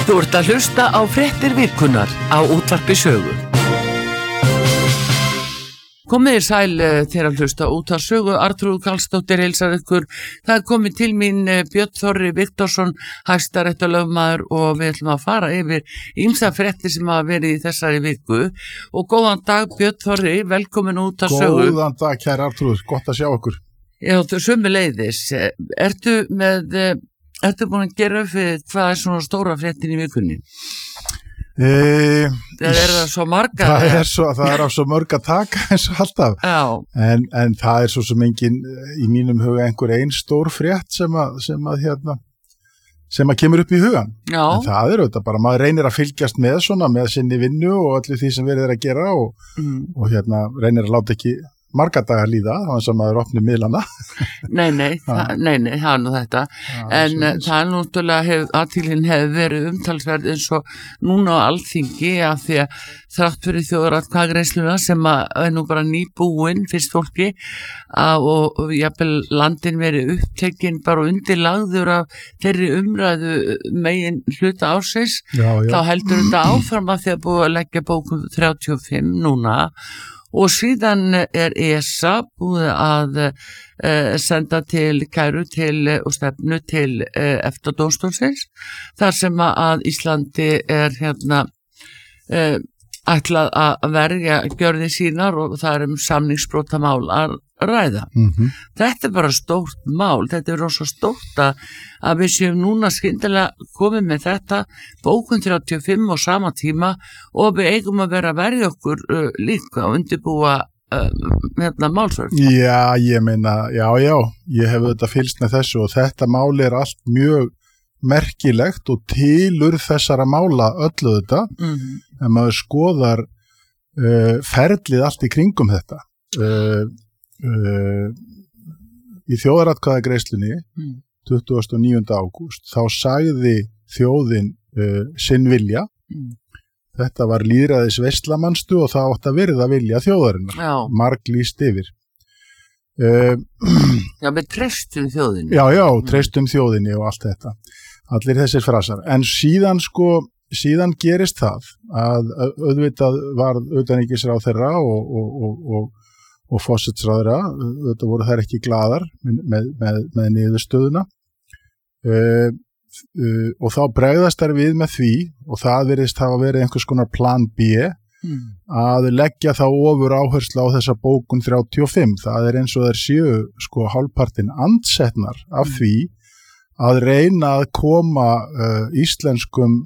Þú ert að hlusta á fréttir vikunnar á Útvarpi Sögu. Komið sæl þegar að hlusta Útvarpi Sögu. Arnþrúður Karlsdóttir heilsar ykkur. Það komið til mín Björn Þorri Viktorsson, hæstaréttarlögmaður, og við ætlum að fara yfir ýmsa fréttir sem hafa verið í þessari viku. Og góðan dag Björn Þorri, velkomin Útvarpi Sögu. Góðan dag kæra Arnþrúður, gott að sjá okkur. Já, sömuleiðis. Ertu búin að gera upp við hvað svona stóra fréttin í vikunni? Það svo marga. Það er á svo mörg að taka eins og alltaf. Já. En það svo sem engin í mínum huga einhver ein stór frétt sem að kemur upp í hugan. Já. En það auðvitað bara, maður reynir að fylgjast með svona, með sinni vinnu og allir því sem verið að gera og reynir að láta ekki marga dagar líða, þannig að maður opni miðlana. Nei, það er nú þetta. En það er náttúrulega athygli hefur verið umtalsverð eins og núna á Alþingi, af því að þrátt fyrir þjóðaratkvæðagreiðsluna sem er nú bara nýbúin fyrst fólki og jafnvel landin verið upptekinn bara undirlagður af þeirri umræðu megin hluta ársins. Já. Þá heldur þetta áfram að því að búið að leggja bókum 35 núna. Og síðan er ESA búið að senda til kæru og stefnu til EFTA-dómstólsins, þar sem að Íslandi er ætlað að verja gjörðir sínar og það er samningsbrotamál að ræða. Mm-hmm. Þetta er bara stórt mál, þetta er rosa stórt að við séum núna skyndilega komið með þetta bókun 35 á sama tíma og við eigum að vera að verja okkur líka og undirbúa málsvörn. Já, ég meina, ég hef þetta fylgst með þessu og þetta mál er allt mjög merkilegt og tilur þessara mála öllu þetta, en maður skoðar ferlið allt í kringum þetta. Í þjóðaratkvæðagreiðslunni 29. ágúst þá sagði þjóðin sinn vilja. Þetta var lýðræðisveisla og það átti að virða vilja þjóðarinnar. Já. Marglýst yfir. Já, við treystum þjóðinni. Já, treystum þjóðinni og allt þetta. Allir þessir frasar. En síðan gerist það að auðvitað var utanríkisráðherra og forsætisráðherra, þetta voru þær ekki glaðar með niðurstöðuna og þá bregðast þær við með því og það virðist hafa verið einhvers konar plan B að leggja þá ofur áherslu á þessa bókun 35. Það er eins og þær séu hálfpartinn andsetnar af því að reyna að koma íslenskum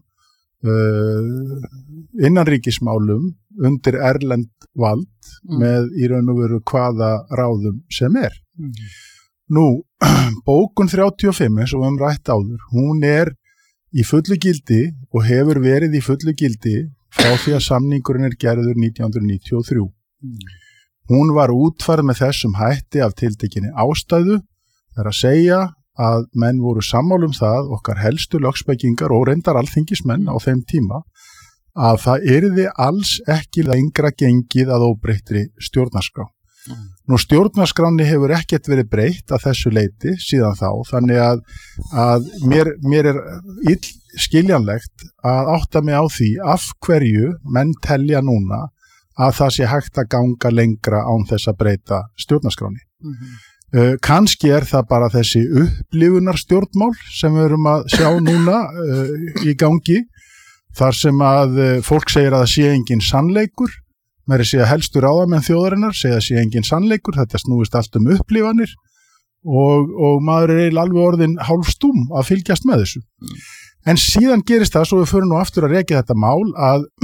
innanríkismálum undir erlend vald með í raun og veru hvaða ráðum sem er. Nú, bókun 35 eins og rætt áður, hún er í fullu gildi og hefur verið í fullu gildi frá því að samningurinn er gerður 1993. Hún var útfærð með þessum hætti af tiltekinni ástæðu, það er að segja að menn voru sammála það, okkar helstu lögspekingar og reyndar alþingismenn á þeim tíma, að það yrði alls ekki lengra gengið að óbreyttri stjórnarskrá. Nú stjórnarskránni hefur ekkert verið breytt að þessu leyti síðan þá, þannig að mér er skiljanlegt að átta mig á því af hverju menn telja núna að það sé hægt að ganga lengra án þess að breyta stjórnarskránni. Kannski er það bara þessi upplifunarstjórnmál sem við erum að sjá núna í gangi, þar sem að fólk segir að það sé engin sannleikur, meiri segja helstu ráðamenn þjóðarinnar, segja að sé engin sannleikur, þetta snúist allt upplifanir og maður er eiginlega alveg orðin hálfstúm að fylgjast með þessu. En síðan gerist það, svo við förum nú aftur að rekja þetta mál,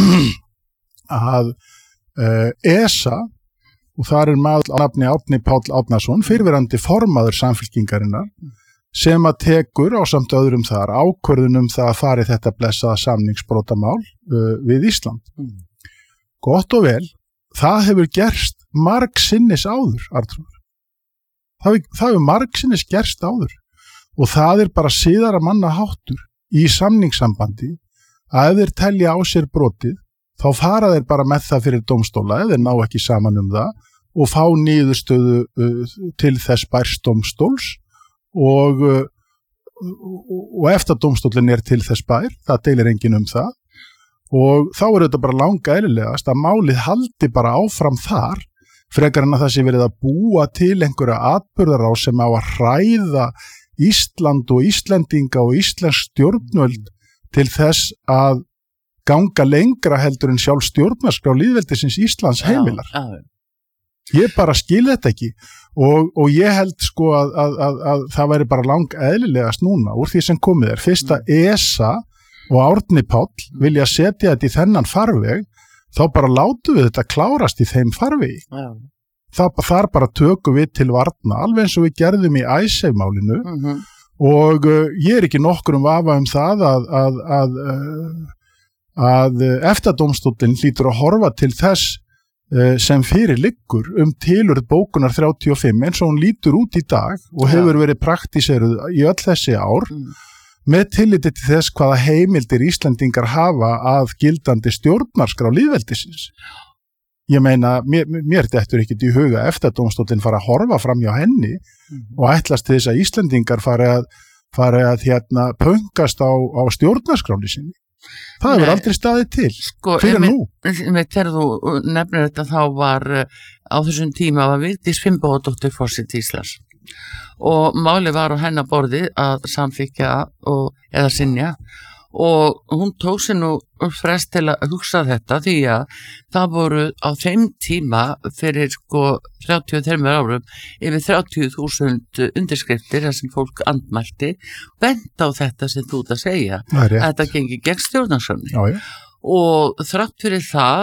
að ESA, og þar er maður á nafni Árni Páll Árnason, fyrrverandi formaður Samfylkingarinnar, sem að tekur á samt öðrum þar ákvörðunum það að fari þetta blessaða samningsbrotamál við Ísland. Gott og vel, það hefur gerst margsinnis áður, Arnþrúður. Það hefur margsinnis gerst áður og það er bara siðara manna háttur í samningssambandi að ef þeir telja á sér brotið, þá fara þeir bara með það fyrir dómstóla ef þeir ná ekki saman það og fá niðurstöðu til þess bærs dómstóls og EFTA-dómstóllinn til þess bær, það deilir enginn það og þá þetta bara langeðlilegast að málið haldi bara áfram þar frekar en að það sé verið að búa til einhverja atburðarás sem á að hræða Ísland og Íslendinga og íslensk stjórnvöld til þess að ganga lengra heldur en sjálf stjórnarskrá lýðveldisins Íslands heimilar. Ég bara skil þetta ekki og ég held sko að það væri bara langeðlilegast núna úr því sem komið fyrst að ESA og Árni Páll vilja setja þetta í þennan farveg þá bara látum við þetta klárast í þeim farvegi. Þar bara tökum við til varna, alveg eins og við gerðum í Icesave-málinu og ég ekki nokkur vafa það að EFTA-dómstóllinn hlýtur að horfa til þess sem fyrir liggur tilurð bókunar 35 eins og hún lítur út í dag og hefur verið praktíseruð í öll þessi ár með tilliti til þess hvaða heimildir Íslendingar hafa að gildandi stjórnarskrá lýðveldisins. Ég meina, mér dettur ekkert í huga EFTA-dómstóllinn fara að horfa fram hjá henni og ætlast til þess að Íslendingar fari að pöngast á stjórnarskráni sinni. Það hefur aldrei staðið til, fyrir nú. Þegar þú nefnir þetta þá var á þessum tíma var Vigdís Finnbogadóttir forseti Íslands og máli var á hennar borði að samþykkja eða synja og hún tók sér nú frest til að hugsa þetta því að það voru á þeim tíma fyrir 33 árum yfir 30.000 undirskriftir þar sem fólk andmælti bent á þetta sem þú ert að segja að þetta gengi gegn stjórnarskránni og þrátt fyrir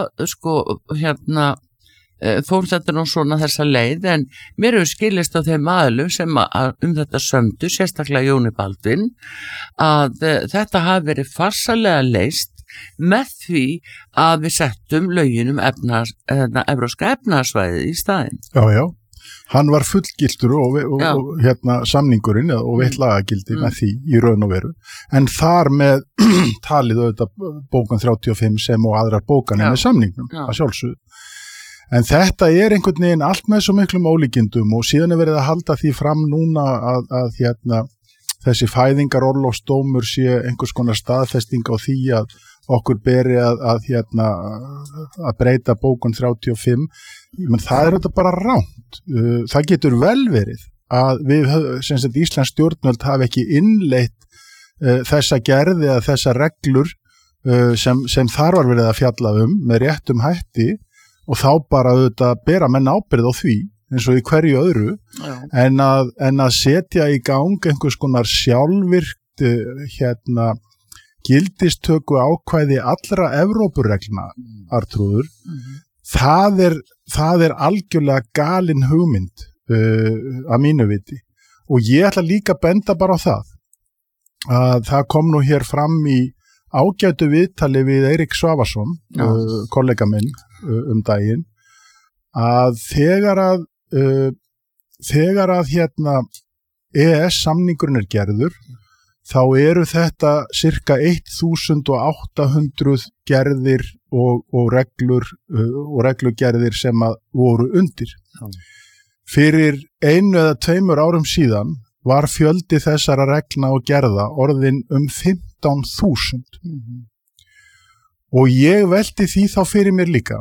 það fór þetta nú svona þessa leið en mér hefur skilist á þeim aðilum sem þetta sömdu, sérstaklega Jóni Baldvin að þetta hafi verið farsalega leyst með því að við settum lögin evrópska efnahagsvæðið í staðinn. Já, hann var fullgiltur og samningurinn og vittlagagildi með því í raun og veru en þar með talið auðvitað bókan 35 sem og aðrar bókanir með samningnum að sjálfsögðu. En þetta einhvern veginn allt með svo miklum ólíkindum og síðan verið að halda því fram núna að þessi fæðingarorlofsdómur sé einhvers konar staðfesting á því að okkur beri að breyta bókun 35. Men það þetta bara rangt. Það getur vel verið að við, Íslands stjórnvöld hafi ekki innleitt þessa gerði eða þessa reglur sem þar var verið að fjalla með réttum hætti og þá bara auðvitað bera menn ábyrgð á því eins og í hverju öðru en að setja í gang einhvers konar sjálfvirkt gildistöku ákvæði allra Evrópureglna Artrúður það algjörlega galin hugmynd að mínu viti og ég ætla líka að benda bara á að það kom nú hér fram í ágætu viðtali við Eirík Svavarsson kollega minn daginn að þegar að EES samningurinn gerður þá eru þetta cirka 1800 gerðir og reglugerðir sem að voru undir. Fyrir 1 eða 2 árum síðan var fjöldi þessara reglna og gerða orðin 15.000. Og ég velti því þá fyrir mér líka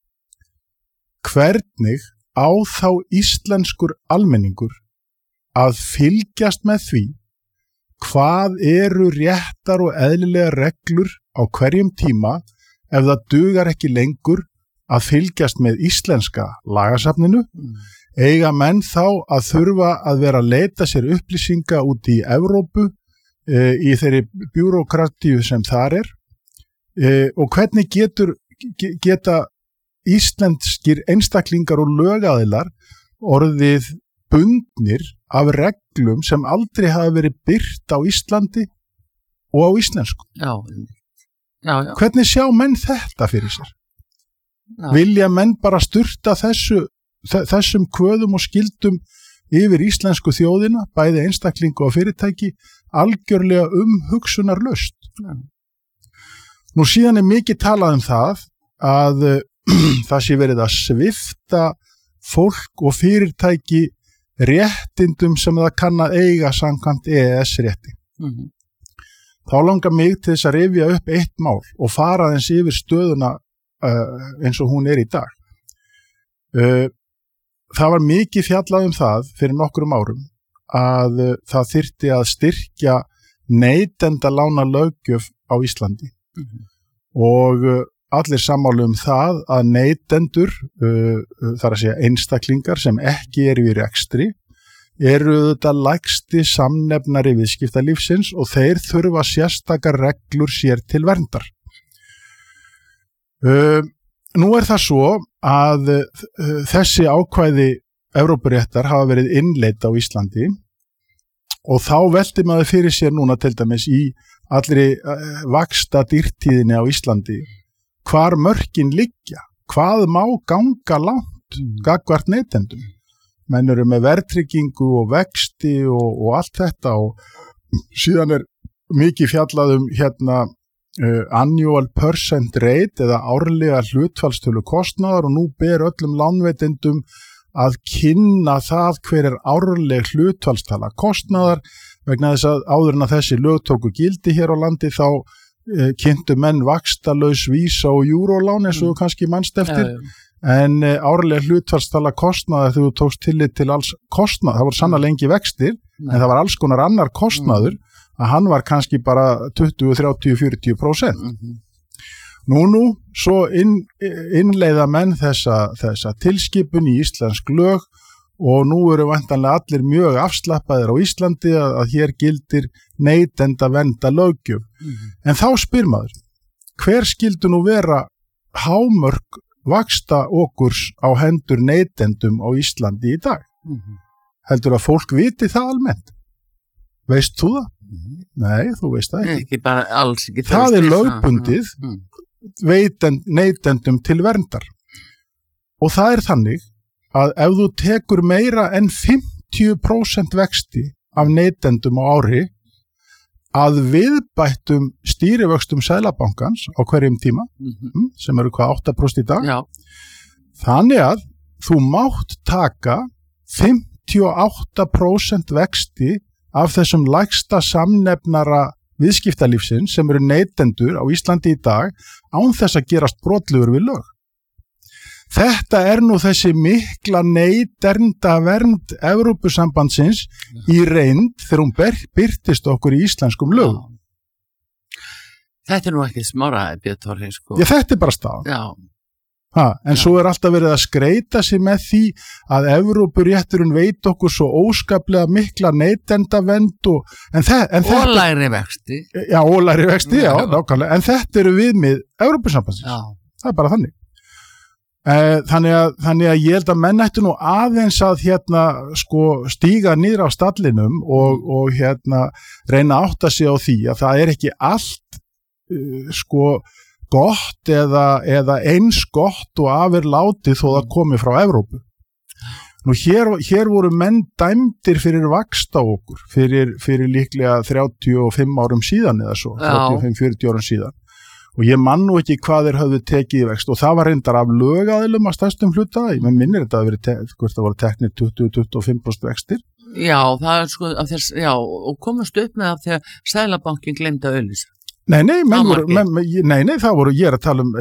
hvernig á þá íslenskur almenningur að fylgjast með því hvað eru réttar og eðlilega reglur á hverjum tíma ef það dugar ekki lengur að fylgjast með íslenska lagasafninu eiga menn þá að þurfa að vera að leita sér upplýsinga út í Evrópu í þeirri bjúrókratíu sem þar og hvernig geta íslenskir einstaklingar og lögaðilar orðið bundnir af reglum sem aldrei hafa verið birt á Íslandi og á íslensku. Já. Hvernig sjá menn þetta fyrir sér? Já. Vilja menn bara sturta þessum kvöðum og skildum yfir íslensku þjóðina, bæði einstaklingu og fyrirtæki, algjörlega hugsunarlaust. Já. Nú síðan mikið talað það að það sé verið að svipta fólk og fyrirtæki réttindum sem það kann að eiga samkvæmt EES-rétti. þá langar mig til þess að rifja upp eitt mál og fara þess yfir stöðuna eins og hún í dag. Það var mikið fjallað það fyrir nokkrum árum að það þyrfti að styrkja neytendalána löggjöf á Íslandi og allir sammála það að neytendur, þar að segja einstaklingar sem ekki eru í rekstri, eru þetta lægsti samnefnari viðskiptalífsins og þeir þurfa sérstakar reglur sér til verndar. Nú það svo að þessi ákvæði Evrópuréttar hafa verið innleidd á Íslandi og þá velti maður fyrir sér núna til dæmis í allri vaxta dýrtíðinni á Íslandi hvar mörkin liggja, hvað má ganga langt gagnvart neytendum. Menn eru með verðtryggingu og vexti og allt þetta og síðan mikið fjallað annual percent rate eða árlega hlutfallstölu kostnaðar og nú ber öllum lánveitendum að kynna það hver árleg hlutfallstala kostnaðar vegna þess að áður en að þessi lög tóku gildi hér á landi þá kynntu menn vaxtalaus vísa og júrólán eins og þú kannski manst eftir en árleg hlutfallstala kostnaðar þegar þú tókst tillit til alls kostnað, það voru sannarlega engi vextir en það var alls konar annar kostnaður að hann var kannski bara 20, 30, 40%. Nú, svo innleiða menn þessa tilskipun í íslensk lög og nú eru væntanlega allir mjög afslappaðir á Íslandi að hér gildir neytendavernda löggjöf. En þá spyr maður, hver skyldu nú vera hámörk vaxta okurs á hendur neytendum á Íslandi í dag? Heldur að fólk viti það almennt? Veist þú það? Nei, þú veist það ekki. Ekki bara alls ekki. Það lögbundið neytendum til verndar. Og það þannig að ef þú tekur meira en 50% vexti af neytendum á ári að viðbættum stýrivöxtum Seðlabankans á hverjum tíma, sem eru hvað 8% í dag, þannig að þú mátt taka 58% vexti af þessum lægsta samnefnara viðskiptalífsins sem eru neytendur á Íslandi í dag án þess að gerast brotlegur við lög. Þetta nú þessi mikla neytendavernd Evrópusambandsins í reynd þegar hún birtist okkur í íslenskum lögum. Þetta nú ekki smáraði, Björn Þorri, sko. Já, þetta bara staðan. Já. En svo alltaf verið að skreita sig með því að Evrópurétturinn veit okkur svo óskaplega mikla neytendavernd og lægri vexti. Já, og lægri vexti, já, nákvæmlega. En þetta eru viðmið Evrópusambandsins. Já. Það bara þannig. Þannig að ég held að menn ættu nú aðeins að stíga niður á stallinum og reyna að átta sig á því að það ekki allt gott eða eins gott og afurlátið þó það komi frá Evrópu. Nú hér voru menn dæmdir fyrir vaxta okkur fyrir líklega 35 árum síðan eða svo, 35-40 árum síðan. Og ég man nú ekki hvað þeir höfðu tekið í vext og það var reyndar af lögaðilum að stærstum hluta, ég minnir þetta að það voru teknir 20-25% vextir. Já, það já, og komast upp með það þegar Seðlabankinn gleymdi að auglýsa. Nei, það voru, ég að tala um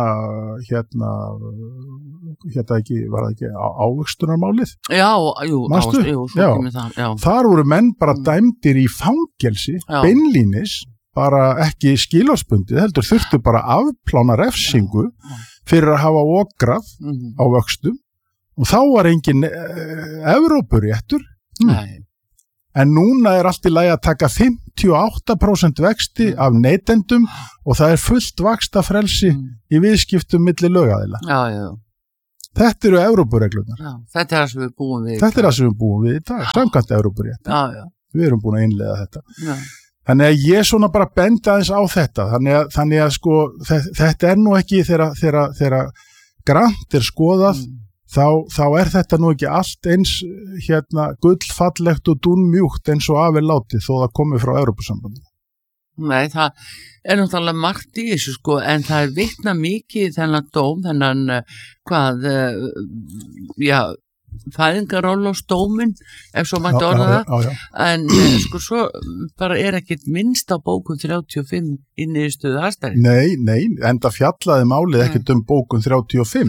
ekki, var það ekki ávöxtunarmálið? Já, manstu? Já. Þar voru menn bara dæmdir í fangelsi, beinlínis, bara ekki skilorðsbundið, heldur þurftu bara afplána refsingu fyrir að hafa okrað á vöxtum og þá var engin Evrópuréttur. Nei. En núna allt í lagi að taka 58% vexti af neytendum og það fullt vaxtafrelsi í viðskiptum milli lögaðila. Já. Þetta eru Evrópureglunar. Já, þetta það sem við búum við. Þetta það sem við búum við í dag, samkvæmt Evrópurétti. Já. Við erum búin að innleiða þetta. Já. Þannig að ég svona bara benda aðeins á þetta. Þannig að þetta nú ekki þegar grannt skoðað, þá þetta nú ekki allt eins gullfallegt og dúnmjúkt eins og látið þó það komi frá Evrópusambandinu. Nei, það náttúrulega margt í þessu en það vitna mikið þennan dóm, fæðingarorlofsdóminn, ef svo mætti orða það, en sko svo bara ekkert minnst á bókun 35 í niðurstöðu Hæstaréttar. Nei, enda fjallaði málið ekkert bókun 35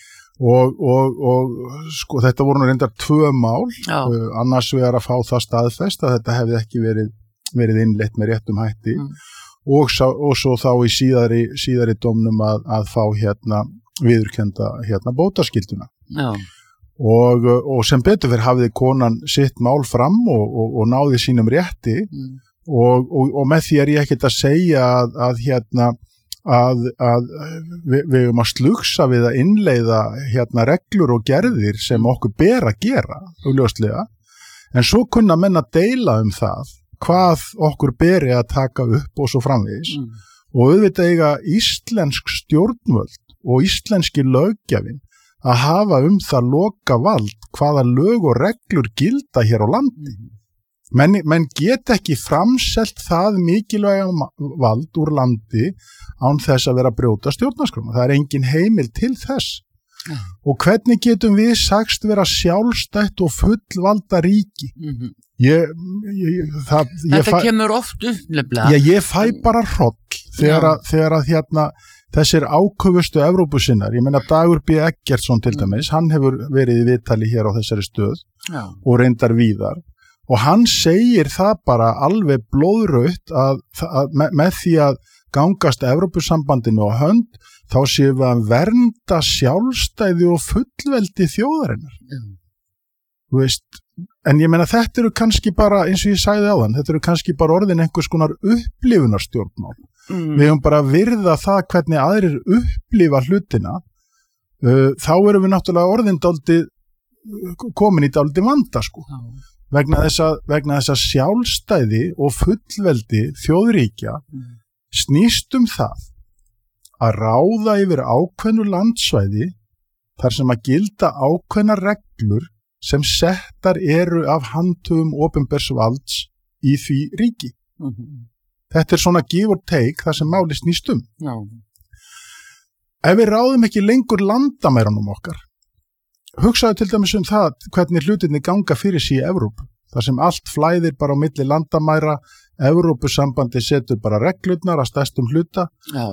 og sko þetta voru reyndar 2 mál, annars vegar að fá það staðfest að þetta hefði ekki verið innleitt með réttum hætti og svo þá í síðari dómnum að fá viðurkennda bótaskylduna. Já. Og sem betur fyrir hafði konan sitt mál fram og náði sínum rétti og með því ég ekkert að segja að við erum að slugsa við að innleiða reglur og gerðir sem okkur ber að gera, augljóslega, en svo kunna menn að deila það hvað okkur beri að taka upp og svo framvegis og auðvitað eiga íslensk stjórnvöld og íslenski löggjafinn að hafa það loka vald hvaða lög og reglur gilda hér á landi. Menn get ekki framselt það mikilvæga vald úr landi án þess að vera að brjóta stjórnarskrána. Það engin heimil til þess. Og hvernig getum við sagst vera sjálfstætt og fullvalda ríki? Þetta kemur oft upp nefnilega. Ég fæ bara hroll þegar að þessir áköfustu Evrópusinnar, ég meina Dagur B. Eggertsson til dæmis, hann hefur verið í viðtali hér á þessari stöð og reyndar víðar og hann segir það bara alveg blóðraut að með því að gangast Evrópusambandinu á hönd þá séum við að vernda sjálfstæði og fullveldi þjóðarinnar. Þú veist, en ég meina þetta eru kannski bara, eins og ég sagði áðan, þetta eru kannski bara orðin einhvers konar upplifunarstjórnmál. Við höfum bara að virða það hvernig aðrir upplifa hlutina, þá erum við náttúrulega orðin komin í dálítið vanda sko. Vegna þess að sjálfstæði og fullveldi þjóðríkja snýst það að ráða yfir ákveðnu landsvæði þar sem að gilda ákveðnar reglur sem settar eru af handhöfum opinbers valds í því ríki. Þetta svona give or take það sem máli snýst Já. Ef við ráðum ekki lengur landamærunum okkar, hugsaðu til dæmis það hvernig hlutinni ganga fyrir sig í Evrópu, þar sem allt flæðir bara á milli landamæra, Evrópusambandi setur bara reglurnar að stærstum hluta,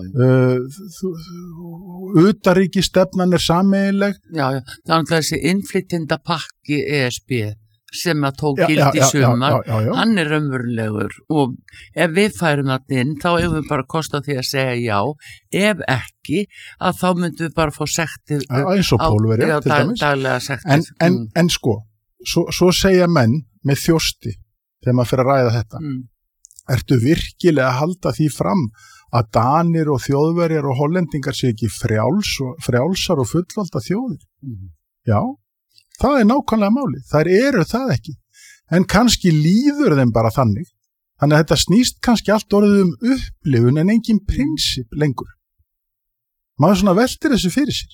utanríkisstefnan sameiginleg. Já, þannig að þessi innflytjendapakki ESB sem að tók gildi í sumar, hann raunverulegur og ef við færum það inn þá hefur við bara kostað því að segja já, ef ekki að þá myndum við bara fá sektir eins og Pólverja til dæmis daglega sektir. En sko, svo segja menn með þjósti þegar maður fyrir að ræða þetta ertu virkilega að halda því fram að Danir og Þjóðverjar og Hollendingar sé ekki frjálsar og fullvalda þjóðir? Já, það nákvæmlega málið. Þær eru það ekki. En kannski líður þeim bara þannig. Þannig að þetta snýst kannski allt orðið upplifun en engin prinsip lengur. Maður svona veltir þessu fyrir sér.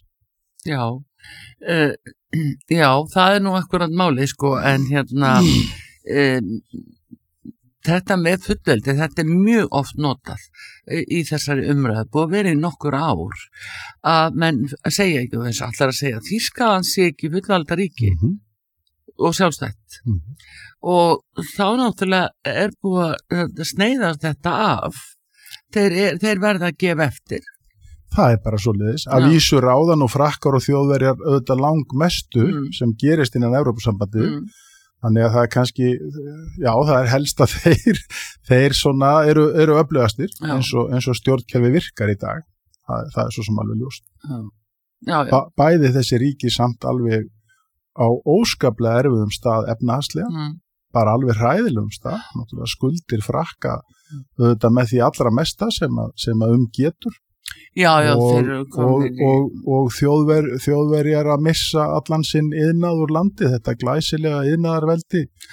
Já, það nú akkurat málið sko, en þetta með fullveldi, þetta mjög oft notað í þessari umræðu, búið að vera í nokkur ár að menn segja ekki þess allar að segja Þýskaland sé ekki fullvalda ríki og sjálfstætt og þá náttúrulega búið að sneiða þetta af þeir verða að gefa eftir. Það bara svoleiðis. Að vísu ráðan og Frakkar og Þjóðverjar auðvitað langmestu sem gerist innan Evrópusambandi. Þannig að það kannski, já, það helst að þeir svona eru öflugastir eins og stjórnkerfi virkar í dag. Það svo sem alveg ljóst. Bæði þessi ríki samt alveg á óskaplega erfiðum stað efnahagslega, bara alveg hræðilegum stað, náttúrulega skuldir Frakka auðvitað með því allra mesta sem að getur. Og Þjóðverjar að missa allan sinn iðnað úr landi, þetta glæsilega iðnaðarveldi